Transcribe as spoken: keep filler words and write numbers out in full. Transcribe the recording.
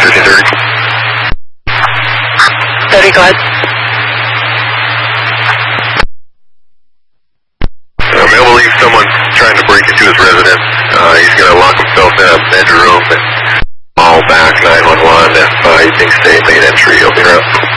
thirteen thirty. thirty, go ahead. Um, I believe someone's trying to break into his residence. Uh, he's going to lock himself in a bedroom and call back nine one one if uh, he thinks they made entry. He'll be around.